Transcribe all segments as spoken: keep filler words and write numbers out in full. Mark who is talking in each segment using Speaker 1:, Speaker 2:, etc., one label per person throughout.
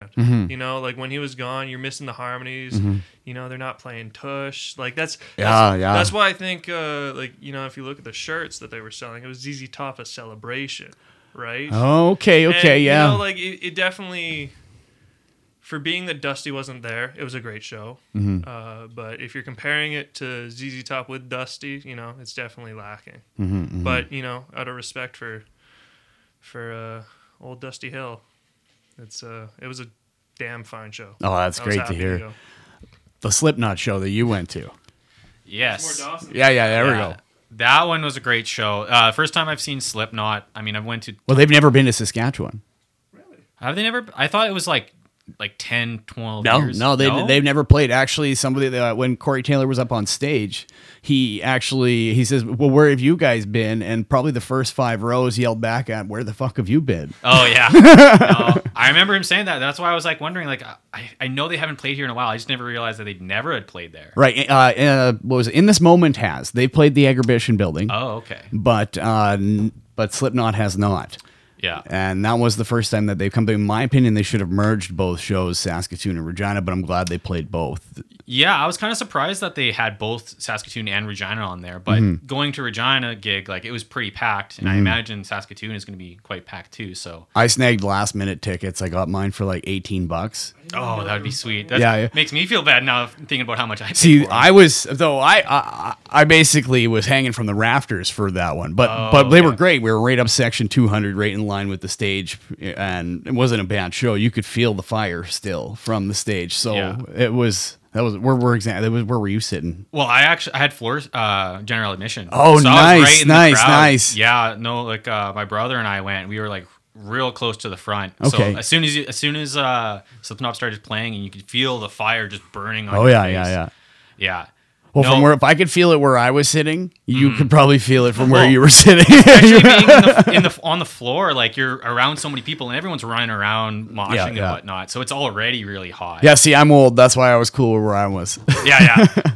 Speaker 1: band.
Speaker 2: Mm-hmm.
Speaker 1: You know, like when he was gone, you're missing the harmonies.
Speaker 2: Mm-hmm.
Speaker 1: You know, they're not playing tush. Like that's
Speaker 2: Yeah,
Speaker 1: that's,
Speaker 2: yeah.
Speaker 1: That's why I think, uh, like you know, if you look at the shirts that they were selling, it was Z Z Top a celebration, right?
Speaker 2: Oh, okay, okay,
Speaker 1: And,
Speaker 2: yeah.
Speaker 1: You know, like it, it definitely. For being that Dusty wasn't there, it was a great show.
Speaker 2: Mm-hmm.
Speaker 1: Uh, but if you're comparing it to Z Z Top with Dusty, you know, it's definitely lacking.
Speaker 2: Mm-hmm, mm-hmm.
Speaker 1: But you know, out of respect for for uh, old Dusty Hill, it's uh, it was a damn fine show.
Speaker 2: Oh, that's
Speaker 1: I was
Speaker 2: great to
Speaker 1: happy
Speaker 2: hear.
Speaker 1: go.
Speaker 2: The Slipknot show that you went to.
Speaker 3: Yes.
Speaker 1: More Dawson.
Speaker 2: Yeah, yeah, there we
Speaker 3: Yeah.
Speaker 2: go.
Speaker 3: That one was a great show. Uh, first time I've seen Slipknot. I mean, I went to.
Speaker 2: Well, they've never been to Saskatchewan.
Speaker 1: Really?
Speaker 3: Have they never? I thought it was like like ten, twelve
Speaker 2: No,
Speaker 3: years.
Speaker 2: no, they they've never played. Actually, somebody that, when Corey Taylor was up on stage, he actually he says, "Well, where have you guys been?" And probably the first five rows yelled back at, "Where the fuck have you been?"
Speaker 3: Oh yeah. No, I remember him saying that. That's why I was like wondering. Like, I, I know they haven't played here in a while. I just never realized that they never had played there.
Speaker 2: Right. Uh, uh, what was it? In This Moment has they played the Agribition building,
Speaker 3: Oh okay.
Speaker 2: but uh, n- but Slipknot has not.
Speaker 3: Yeah.
Speaker 2: And that was the first time that they've come to. In my opinion, they should have merged both shows, Saskatoon and Regina, but I'm glad they played both.
Speaker 3: Yeah, I was kind of surprised that they had both Saskatoon and Regina on there, but
Speaker 2: Mm-hmm.
Speaker 3: going to Regina gig, like it was pretty packed, and I imagine Saskatoon is going to be quite packed too. So,
Speaker 2: I snagged last minute tickets. I got mine for like eighteen bucks.
Speaker 3: oh, that would be sweet. That
Speaker 2: Yeah, yeah.
Speaker 3: makes me feel bad now thinking about how much I paid
Speaker 2: See,
Speaker 3: for it.
Speaker 2: I was though I, I I basically was hanging from the rafters for that one, but
Speaker 3: Oh,
Speaker 2: but they were
Speaker 3: yeah.
Speaker 2: great. We were right up section two hundred, right in line with the stage, and it wasn't a bad show. You could feel the fire still from the stage, so
Speaker 3: Yeah.
Speaker 2: it was that was where were exactly was where were you sitting?
Speaker 3: Well, I actually I had floor uh, general admission.
Speaker 2: Oh,
Speaker 3: I was
Speaker 2: nice,
Speaker 3: in the
Speaker 2: nice,
Speaker 3: crowd.
Speaker 2: nice.
Speaker 3: Yeah, no, like uh, my brother and I went. We were like real close to the front.
Speaker 2: Okay.
Speaker 3: So as soon as you, as soon as uh, Slipknot started playing, and you could feel the fire just burning on
Speaker 2: Oh
Speaker 3: your
Speaker 2: yeah,
Speaker 3: face.
Speaker 2: yeah, yeah.
Speaker 3: Yeah.
Speaker 2: Well,
Speaker 3: No.
Speaker 2: from where if I could feel it where I was sitting, you could probably feel it from where
Speaker 3: Well,
Speaker 2: you were sitting.
Speaker 3: Especially being in the, in the on the floor, like you're around so many people and everyone's running around, moshing
Speaker 2: Yeah,
Speaker 3: and
Speaker 2: yeah.
Speaker 3: whatnot. So it's already really hot.
Speaker 2: Yeah, see, I'm old. That's why I was cool where I was.
Speaker 3: yeah, yeah.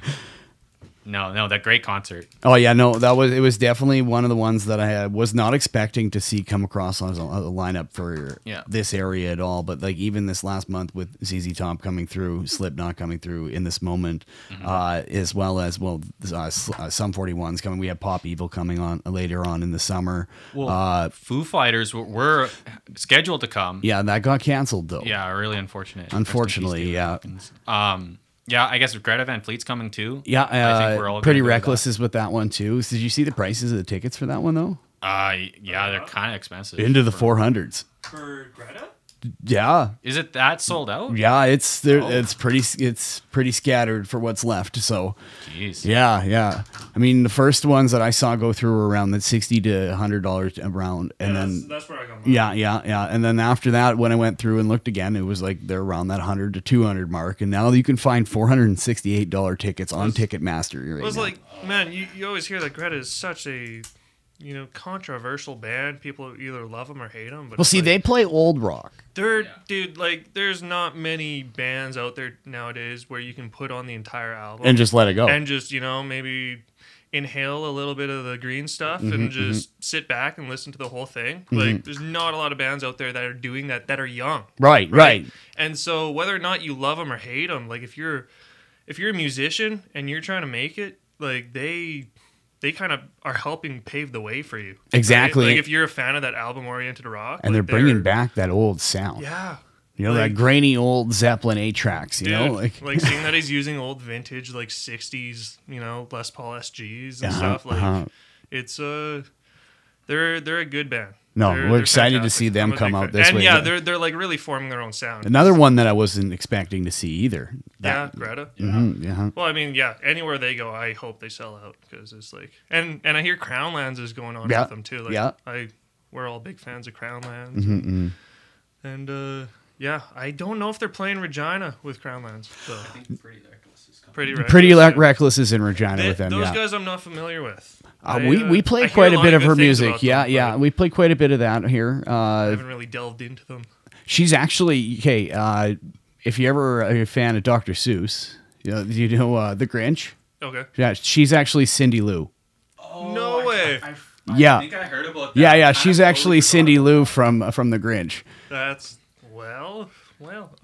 Speaker 3: No, no, that great concert.
Speaker 2: Oh yeah, no, that was it. Was definitely one of the ones that I had, was not expecting to see come across on a, a lineup for
Speaker 3: Yeah.
Speaker 2: this area at all. But like even this last month with Z Z Top coming through, Slipknot coming through in this moment,
Speaker 3: Mm-hmm.
Speaker 2: uh, as well as well uh, S- uh, some forty-ones coming. We have Pop Evil coming on later on in the summer.
Speaker 3: Well,
Speaker 2: uh,
Speaker 3: Foo Fighters were, were scheduled to come.
Speaker 2: yeah, that got canceled though.
Speaker 3: Yeah, really unfortunate. Rest in
Speaker 2: Unfortunately,
Speaker 3: peace, David
Speaker 2: yeah.
Speaker 3: Hawkins. Um, yeah, I guess Greta Van Fleet's coming too.
Speaker 2: Yeah,
Speaker 3: I think we're
Speaker 2: uh,
Speaker 3: all
Speaker 2: Pretty
Speaker 3: gonna go to
Speaker 2: Reckless is with that one too. Did you see the prices of the tickets for that one though?
Speaker 3: Uh, yeah, they're kind of expensive.
Speaker 2: Into the
Speaker 3: for-
Speaker 2: four hundreds.
Speaker 1: For Greta?
Speaker 2: Yeah,
Speaker 3: Is it that sold out?
Speaker 2: yeah, it's there.
Speaker 3: Oh.
Speaker 2: It's pretty. It's pretty scattered for what's left. So,
Speaker 3: Jeez.
Speaker 2: yeah, yeah. I mean, the first ones that I saw go through were around that sixty to a hundred dollars around, and
Speaker 1: Yeah,
Speaker 2: then
Speaker 1: that's, that's where I got mine.
Speaker 2: yeah, yeah, yeah. And then after that, when I went through and looked again, it was like they're around that hundred to two hundred mark. And now you can find four hundred and sixty-eight dollar tickets on Ticketmaster. Right
Speaker 1: It was
Speaker 2: now.
Speaker 1: like, man, you, you always hear that Greta is such a, you know, controversial band. People either love them or hate them. But
Speaker 2: well,
Speaker 1: it's
Speaker 2: see,
Speaker 1: like,
Speaker 2: they play old rock.
Speaker 1: they're dude, like, there's not many bands out there nowadays where you can put on the entire album
Speaker 2: And just let it go.
Speaker 1: and just, you know, maybe inhale a little bit of the green stuff
Speaker 2: Mm-hmm,
Speaker 1: and just sit back and listen to the whole thing. Like, there's not a lot of bands out there that are doing that that are young.
Speaker 2: right, right.
Speaker 1: And so whether or not you love them or hate them, like if you're if you're a musician and you're trying to make it, like they they kind of are helping pave the way for you. right?
Speaker 2: Exactly.
Speaker 1: Like if you're a fan of that album oriented rock,
Speaker 2: And
Speaker 1: like
Speaker 2: they're bringing back that old sound.
Speaker 1: yeah.
Speaker 2: You know,
Speaker 1: like-
Speaker 2: that grainy old Zeppelin eight tracks. You
Speaker 1: Dude,
Speaker 2: know,
Speaker 1: like,
Speaker 2: like
Speaker 1: seeing that he's using old vintage like sixties, you know, Les Paul S Gs and
Speaker 2: Uh-huh,
Speaker 1: stuff like
Speaker 2: uh-huh.
Speaker 1: it's uh they're they're a good band.
Speaker 2: No,
Speaker 1: They're-
Speaker 2: we're
Speaker 1: they're
Speaker 2: excited to
Speaker 1: fantastic.
Speaker 2: see them
Speaker 1: I'm a
Speaker 2: come
Speaker 1: big
Speaker 2: out
Speaker 1: fan.
Speaker 2: this
Speaker 1: and
Speaker 2: way,
Speaker 1: yeah,
Speaker 2: but-
Speaker 1: they're they're like really forming their own sound.
Speaker 2: another one that I wasn't expecting to see either.
Speaker 1: yeah,
Speaker 2: That,
Speaker 1: Greta.
Speaker 2: Mhm, yeah.
Speaker 1: Well, I mean, yeah, anywhere they go, I hope they sell out because it's like, and and I hear Crownlands is going on
Speaker 2: Yeah,
Speaker 1: with them too. Like,
Speaker 2: yeah.
Speaker 1: I we're all big fans of Crownlands,
Speaker 2: Mhm, mhm.
Speaker 1: and uh, yeah, I don't know if they're playing Regina with Crownlands. So
Speaker 3: Pretty Reckless is coming.
Speaker 1: pretty reckless,
Speaker 2: Pretty Le-
Speaker 1: yeah.
Speaker 2: Reckless is in Regina
Speaker 1: They-
Speaker 2: with them.
Speaker 1: those
Speaker 2: Yeah.
Speaker 1: guys I'm not familiar with.
Speaker 2: Uh,
Speaker 1: I,
Speaker 2: we
Speaker 1: uh,
Speaker 2: we
Speaker 1: I
Speaker 2: play
Speaker 1: hear
Speaker 2: quite a
Speaker 1: lot
Speaker 2: bit of
Speaker 1: good
Speaker 2: her
Speaker 1: things
Speaker 2: music.
Speaker 1: about
Speaker 2: Yeah,
Speaker 1: them,
Speaker 2: yeah.
Speaker 1: but
Speaker 2: We play quite a bit of that here.
Speaker 1: I
Speaker 2: Uh,
Speaker 1: haven't really delved into them.
Speaker 2: she's actually okay. Uh, if you ever are a fan of Doctor Seuss, you know, you know uh, the Grinch.
Speaker 1: Okay.
Speaker 2: Yeah, she's actually Cindy Lou.
Speaker 1: No way.
Speaker 2: Yeah.
Speaker 3: I heard about that.
Speaker 2: Yeah, yeah. She's actually Cindy Lou from from the Grinch.
Speaker 1: That's well, well.